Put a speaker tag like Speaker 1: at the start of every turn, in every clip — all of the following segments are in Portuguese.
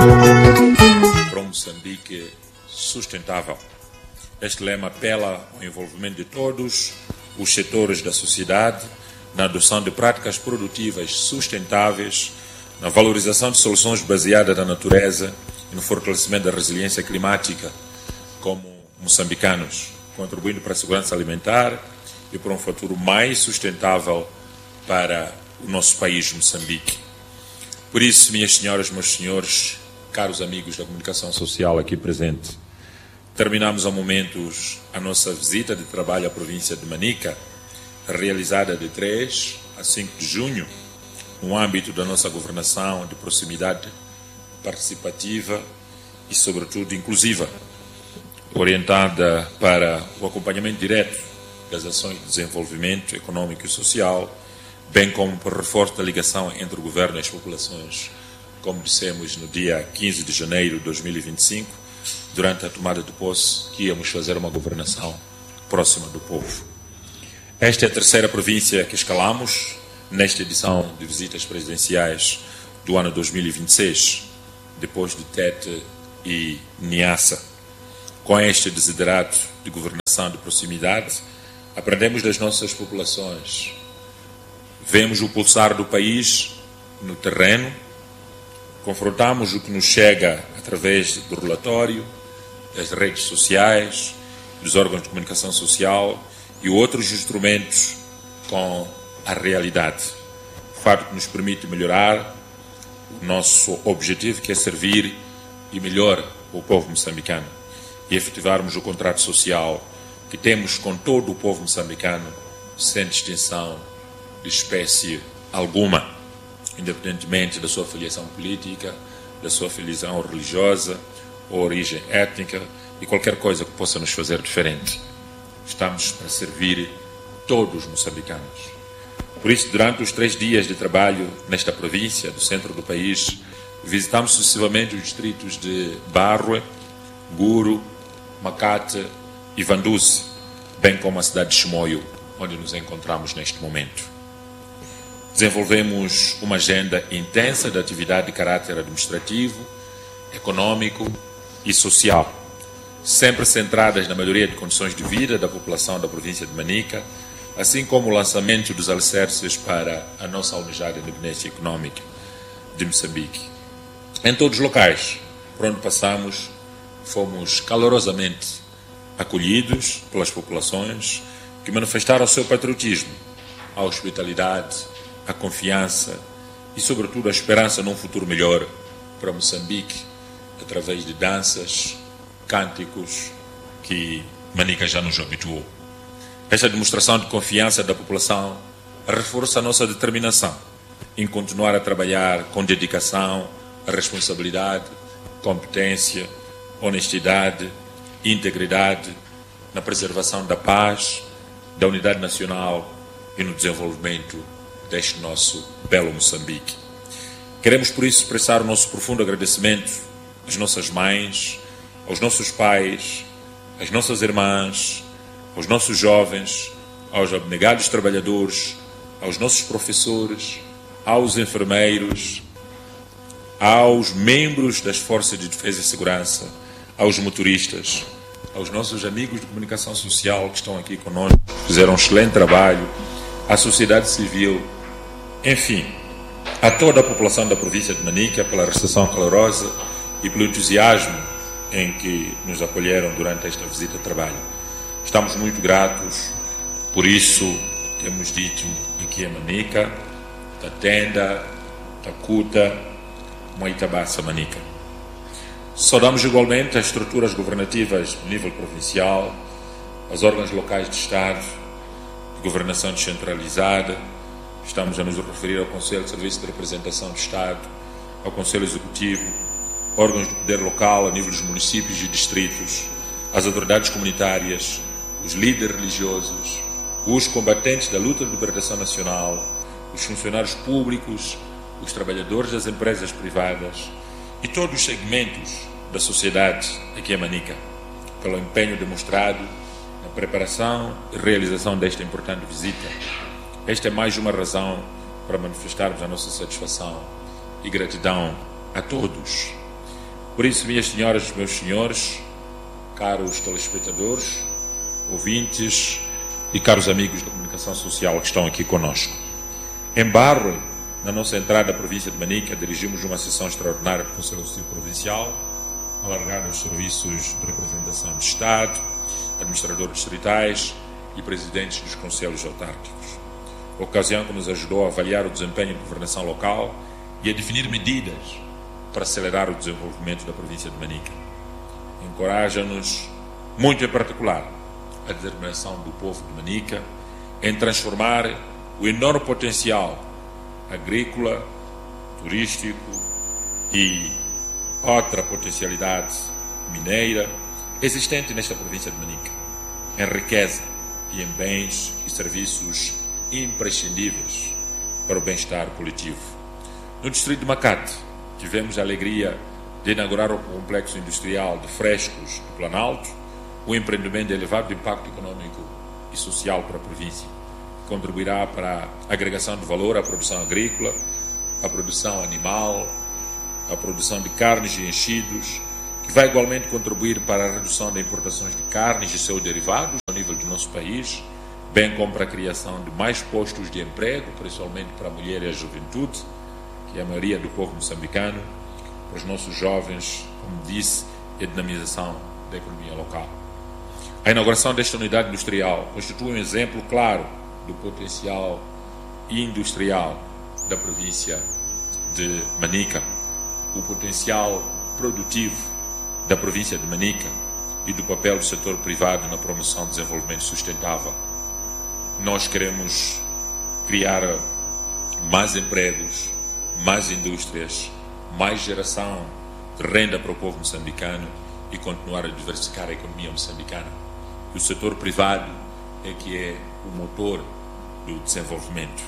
Speaker 1: para um Moçambique sustentável. Este lema apela ao envolvimento de todos os setores da sociedade na adoção de práticas produtivas sustentáveis, na valorização de soluções baseadas na natureza e no fortalecimento da resiliência climática como moçambicanos, contribuindo para a segurança alimentar e para um futuro mais sustentável para o nosso país, Moçambique. Por isso, minhas senhoras, meus senhores, caros amigos da comunicação social aqui presente, terminamos há momentos a nossa visita de trabalho à província de Manica, realizada de 3 a 5 de junho, no âmbito da nossa governação de proximidade participativa e, sobretudo, inclusiva, orientada para o acompanhamento direto das ações de desenvolvimento econômico e social, bem como para o reforço da ligação entre o governo e as populações, como dissemos no dia 15 de janeiro de 2025, durante a tomada de posse, que íamos fazer uma governação próxima do povo. Esta é a terceira província que escalamos nesta edição de visitas presidenciais do ano 2026, depois de Tete e Niassa. Com este desiderato de governação de proximidade, aprendemos das nossas populações, vemos o pulsar do país no terreno, confrontamos o que nos chega através do relatório, das redes sociais, dos órgãos de comunicação social e outros instrumentos com a realidade. Fato que nos permite melhorar o nosso objetivo, que é servir e melhor o povo moçambicano e efetivarmos o contrato social que temos com todo o povo moçambicano, sem distinção de espécie alguma, independentemente da sua filiação política, da sua filiação religiosa ou origem étnica e qualquer coisa que possa nos fazer diferente. Estamos para servir todos os moçambicanos. Por isso, durante os 3 dias de trabalho nesta província, do centro do país, visitamos sucessivamente os distritos de Barroé, Guro, Macate e Vanduze, bem como a cidade de Chimoio, onde nos encontramos neste momento. Desenvolvemos uma agenda intensa de atividade de caráter administrativo, econômico e social, sempre centradas na melhoria de condições de vida da população da província de Manica, assim como o lançamento dos alicerces para a nossa almejada independência econômica de Moçambique. Em todos os locais por onde passamos, fomos calorosamente acolhidos pelas populações que manifestaram o seu patriotismo, a hospitalidade, a confiança e, sobretudo, a esperança num futuro melhor para Moçambique, através de danças, cânticos que Manica já nos habituou. Esta demonstração de confiança da população reforça a nossa determinação em continuar a trabalhar com dedicação, responsabilidade, competência, honestidade, integridade, na preservação da paz, da unidade nacional e no desenvolvimento deste nosso belo Moçambique. Queremos, por isso, expressar o nosso profundo agradecimento às nossas mães, aos nossos pais, às nossas irmãs, aos nossos jovens, aos abnegados trabalhadores, aos nossos professores, aos enfermeiros, aos membros das Forças de Defesa e Segurança, aos motoristas, aos nossos amigos de comunicação social que estão aqui conosco, fizeram um excelente trabalho, à sociedade civil, enfim, a toda a população da província de Manica pela recepção calorosa e pelo entusiasmo em que nos acolheram durante esta visita de trabalho. Estamos muito gratos, por isso temos dito aqui em Manica, Tatenda, Tacuta, Moitabaça, Manica. Saudamos igualmente as estruturas governativas do nível provincial, os órgãos locais de Estado, de governação descentralizada. Estamos a nos referir ao Conselho de Serviço de Representação do Estado, ao Conselho Executivo, órgãos do poder local a nível dos municípios e distritos, as autoridades comunitárias, os líderes religiosos, os combatentes da luta de libertação nacional, os funcionários públicos, os trabalhadores das empresas privadas e todos os segmentos da sociedade aqui em Manica, pelo empenho demonstrado na preparação e realização desta importante visita. Esta é mais uma razão para manifestarmos a nossa satisfação e gratidão a todos. Por isso, minhas senhoras, meus senhores, caros telespectadores, ouvintes e caros amigos da comunicação social que estão aqui conosco. Em Barro, na nossa entrada à província de Manica, dirigimos uma sessão extraordinária do Conselho Executivo Provincial, alargando os serviços de representação de Estado, administradores distritais e presidentes dos conselhos autárquicos. Ocasião que nos ajudou a avaliar o desempenho de governação local e a definir medidas para acelerar o desenvolvimento da província de Manica. Encoraja-nos, muito em particular, a determinação do povo de Manica em transformar o enorme potencial agrícola, turístico e outra potencialidade mineira existente nesta província de Manica em riqueza e em bens e serviços imprescindíveis para o bem-estar coletivo. No distrito de Macate, tivemos a alegria de inaugurar o complexo industrial de frescos do Planalto, um empreendimento de elevado impacto econômico e social para a província, que contribuirá para a agregação de valor à produção agrícola, à produção animal, à produção de carnes e enchidos, que vai igualmente contribuir para a redução das importações de carnes e seus derivados ao nível do nosso país, bem como para a criação de mais postos de emprego, principalmente para a mulher e a juventude, que é a maioria do povo moçambicano, para os nossos jovens, como disse, e a dinamização da economia local. A inauguração desta unidade industrial constitui um exemplo claro do potencial industrial da província de Manica, o potencial produtivo da província de Manica e do papel do setor privado na promoção do desenvolvimento sustentável. Nós queremos criar mais empregos, mais indústrias, mais geração de renda para o povo moçambicano e continuar a diversificar a economia moçambicana. E o setor privado é que é o motor do desenvolvimento.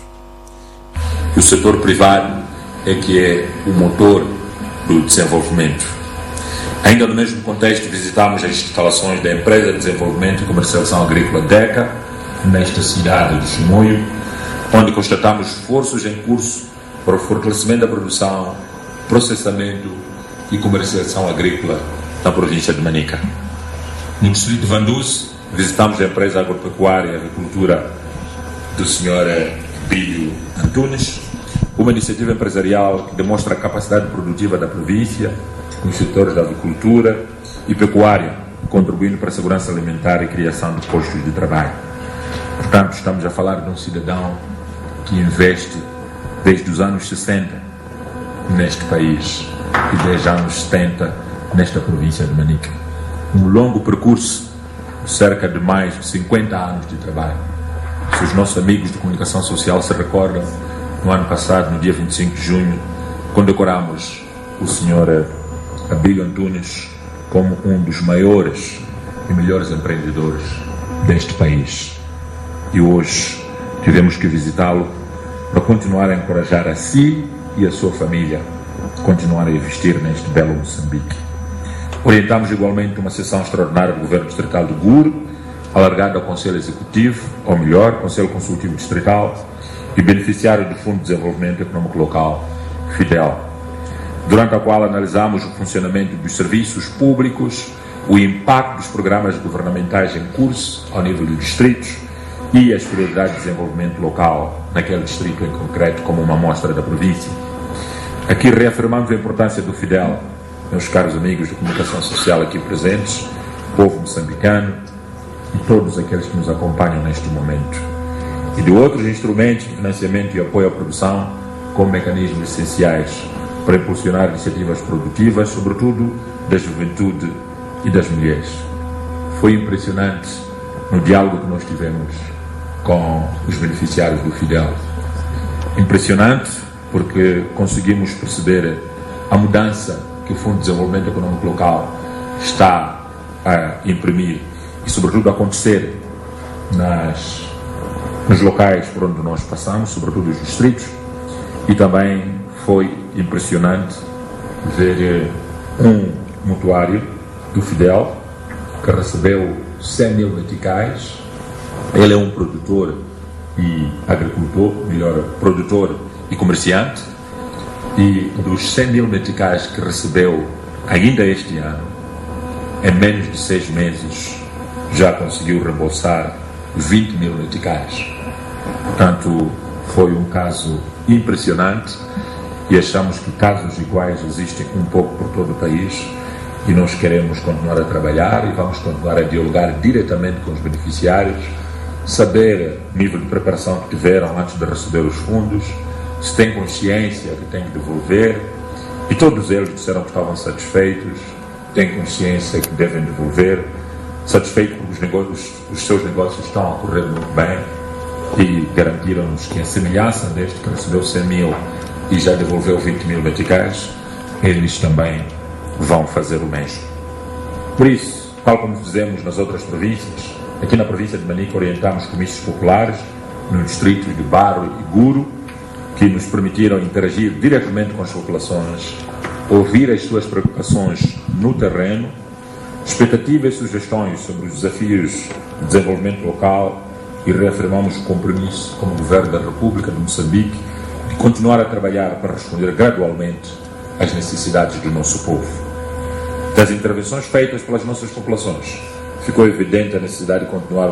Speaker 1: O setor privado é que é o motor do desenvolvimento. Ainda no mesmo contexto, visitamos as instalações da Empresa de Desenvolvimento e Comercialização Agrícola DECA, nesta cidade de Chimoio, onde constatamos esforços em curso para o fortalecimento da produção, processamento e comercialização agrícola na província de Manica. No distrito de Vanduce, visitamos a empresa agropecuária e agricultura do Sr. Bílio Antunes, uma iniciativa empresarial que demonstra a capacidade produtiva da província nos setores da agricultura e pecuária, contribuindo para a segurança alimentar e criação de postos de trabalho. Portanto, estamos a falar de um cidadão que investe desde os anos 60 neste país e desde os anos 70 nesta província de Manica. Um longo percurso de cerca de mais de 50 anos de trabalho. Se os nossos amigos de comunicação social se recordam, no ano passado, no dia 25 de junho, condecoramos o Sr. Abílio Antunes como um dos maiores e melhores empreendedores deste país. E hoje tivemos que visitá-lo para continuar a encorajar a si e a sua família a continuar a investir neste belo Moçambique. Orientamos igualmente uma sessão extraordinária do Governo Distrital de Guro, alargada ao Conselho Executivo, ou melhor, Conselho Consultivo Distrital, e beneficiário do Fundo de Desenvolvimento Econômico Local, FIDEL, durante a qual analisamos o funcionamento dos serviços públicos, o impacto dos programas governamentais em curso ao nível dos distritos e as prioridades de desenvolvimento local naquele distrito em concreto, como uma amostra da província. Aqui reafirmamos a importância do FIDEL, meus caros amigos de comunicação social aqui presentes, povo moçambicano e todos aqueles que nos acompanham neste momento, e de outros instrumentos de financiamento e apoio à produção como mecanismos essenciais para impulsionar iniciativas produtivas, sobretudo da juventude e das mulheres. Foi impressionante no diálogo que nós tivemos com os beneficiários do FIDEL. Impressionante porque conseguimos perceber a mudança que o Fundo de Desenvolvimento Econômico Local está a imprimir e, sobretudo, a acontecer nos locais por onde nós passamos, sobretudo os distritos, e também foi impressionante ver um mutuário do FIDEL que recebeu 100 mil meticais. Ele é um produtor e agricultor, melhor, produtor e comerciante, e dos 100 mil meticais que recebeu ainda este ano, em menos de 6 meses, já conseguiu reembolsar 20 mil meticais. Portanto, foi um caso impressionante e achamos que casos iguais existem um pouco por todo o país e nós queremos continuar a trabalhar e vamos continuar a dialogar diretamente com os beneficiários, saber o nível de preparação que tiveram antes de receber os fundos, se têm consciência que têm que devolver, e todos eles disseram que estavam satisfeitos, têm consciência que devem devolver, satisfeitos porque os seus negócios estão a correr muito bem e garantiram-nos que a semelhança deste que recebeu 100 mil e já devolveu 20 mil meticais, eles também vão fazer o mesmo. Por isso, tal como fizemos nas outras províncias, aqui na província de Manica orientamos comícios populares nos distritos de Barro e Guro, que nos permitiram interagir diretamente com as populações, ouvir as suas preocupações no terreno, expectativas e sugestões sobre os desafios de desenvolvimento local, e reafirmamos o compromisso como Governo da República de Moçambique de continuar a trabalhar para responder gradualmente às necessidades do nosso povo. Das intervenções feitas pelas nossas populações, ficou evidente a necessidade de continuar